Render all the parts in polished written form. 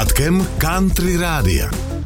sluchátkem Country Rádia.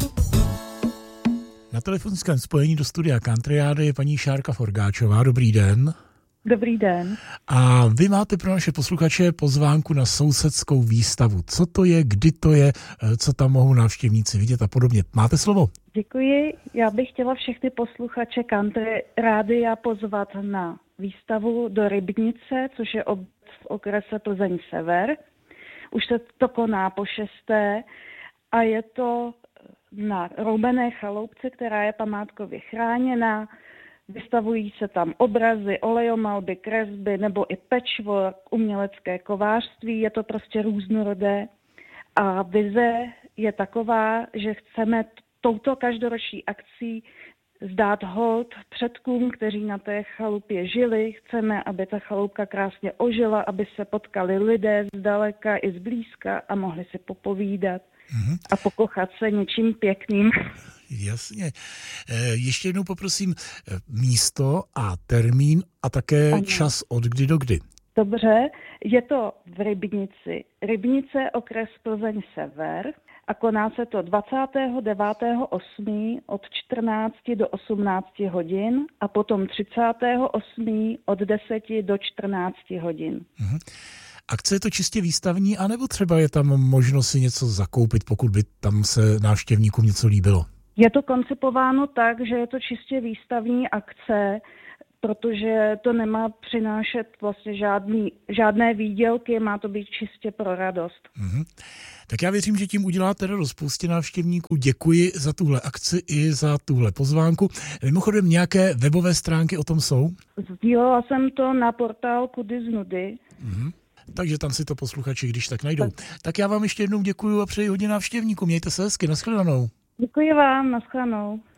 Na telefonickém spojení do studia Country Rádia je paní Šárka Forgáčová. Dobrý den. Dobrý den. A vy máte pro naše posluchače pozvánku na sousedskou výstavu. Co to je, kdy to je, co tam mohou návštěvníci vidět a podobně. Máte slovo? Děkuji. Já bych chtěla všechny posluchače Country Rádia pozvat na výstavu do Rybnice, což je obec v okrese Plzeň Sever. Už se to koná po 6. a je to na Roubené chaloupce, která je památkově chráněná. Vystavují se tam obrazy, olejomalby, kresby nebo i patchwork, umělecké kovářství. Je to prostě různorodé. A vize je taková, že chceme touto každoroční akcí zdát hold předkům, kteří na té chalupě žili. Chceme, aby ta chaloupka krásně ožila, aby se potkali lidé zdaleka i zblízka a mohli si popovídat a pokochat se něčím pěkným. Jasně. Ještě jednou poprosím místo a termín a také čas od kdy do kdy. Dobře, je to v Rybnici. Rybnice, okres Plzeň Sever a koná se to 29.8. od 14 do 18 hodin a potom 30.8. od 10 do 14 hodin. Akce je to čistě výstavní, anebo třeba je tam možnost si něco zakoupit, pokud by tam se návštěvníkům něco líbilo? Je to koncipováno tak, že je to čistě výstavní akce, protože to nemá přinášet vlastně žádné výdělky, má to být čistě pro radost. Tak já věřím, že tím uděláte radost spoustě návštěvníků. Děkuji za tuhle akci i za tuhle pozvánku. Mimochodem, nějaké webové stránky o tom jsou? Sdílela jsem to na portál Kudy z nudy. Takže tam si to posluchači když tak najdou. Tak já vám ještě jednou děkuju a přeji hodně návštěvníků. Mějte se hezky, nashledanou. Děkuji vám, nashledanou.